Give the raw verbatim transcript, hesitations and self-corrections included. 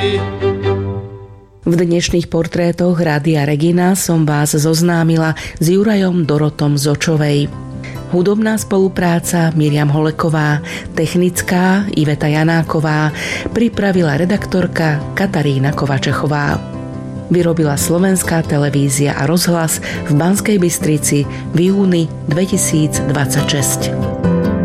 V dnešných portrétoch Rádia Regina som vás zoznámila s Jurajom Dorotom Zočovej. Hudobná spolupráca Miriam Holeková, technická Iveta Janáková, pripravila redaktorka Katarína Kovačechová. Vyrobila Slovenská televízia a rozhlas v Banskej Bystrici v júni dvetisícdvadsaťšesť.